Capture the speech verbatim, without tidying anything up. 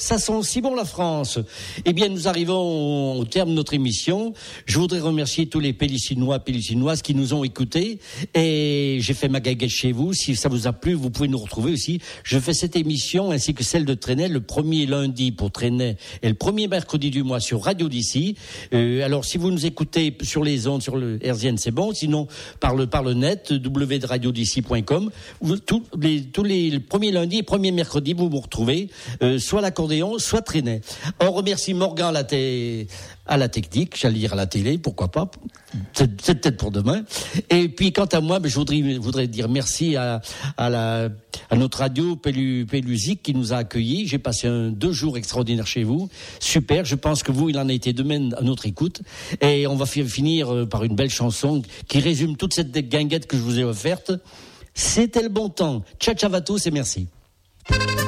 ça sent si bon la France. Eh bien, nous arrivons au terme de notre émission. Je voudrais remercier tous les Pélissinois, Pélissinoises qui nous ont écoutés. Et j'ai fait ma gaguette chez vous. Si ça vous a plu, vous pouvez nous retrouver aussi. Je fais cette émission ainsi que celle de Trenay le premier lundi pour Trenay et le premier mercredi du mois sur Radio d'ici. Euh, alors, si vous nous écoutez sur les ondes, sur le R Z N, c'est bon. Sinon, par le, par le net, w w w point radio d'ici point com. Tous les, tous les premiers lundis et premiers mercredis, vous vous retrouvez, euh, soit l'accordéon, soit Trenay. On remercie Morgan à la, té- à la technique, j'allais dire à la télé, pourquoi pas. C'est, c'est peut-être pour demain. Et puis, quant à moi, ben, je voudrais, voudrais dire merci à, à la, à notre radio Pélu, Pélusique qui nous a accueillis. J'ai passé un, deux jours extraordinaires chez vous. Super. Je pense que vous, il en a été de même à notre écoute. Et on va finir par une belle chanson qui résume toute cette guinguette que je vous ai offerte. C'était le bon temps. Ciao, ciao à tous et merci.